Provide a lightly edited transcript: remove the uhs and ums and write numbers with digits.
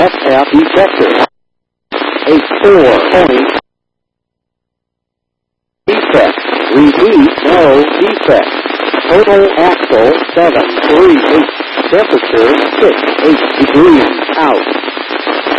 FF defective. 84 point. Defect. Repeat, no defect. Total axle 738. Temperature 68 degrees out.